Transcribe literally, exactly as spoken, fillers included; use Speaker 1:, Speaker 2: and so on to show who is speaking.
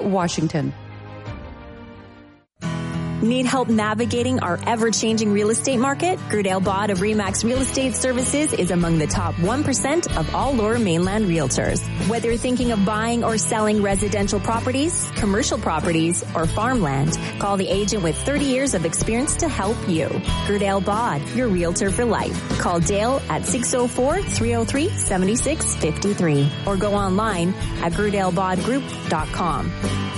Speaker 1: Washington.
Speaker 2: Need help navigating our ever-changing real estate market? Gerdale Bod of RE/MAX Real Estate Services is among the top one percent of all Lower Mainland realtors. Whether you're thinking of buying or selling residential properties, commercial properties, or farmland, call the agent with thirty years of experience to help you. Gerdale Bod, your realtor for life. Call Dale at six oh four, three oh three, seven six five three or go online at gerdale bod group dot com.